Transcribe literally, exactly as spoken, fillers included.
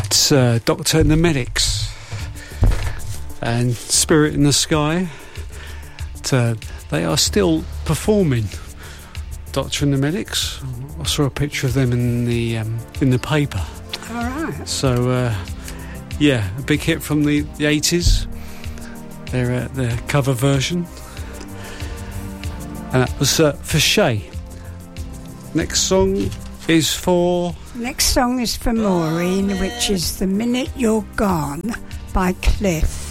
It's uh, Doctor and the Medics and Spirit in the Sky. But, uh, they are still performing. Doctor and the Medics. I saw a picture of them in the um, in the paper. All right. So, uh, yeah, a big hit from the, the eighties. Their uh, their cover version, and that was uh, for Shay. Next song is for. Next song is for Maureen, which is "The Minute You're Gone" by Cliff.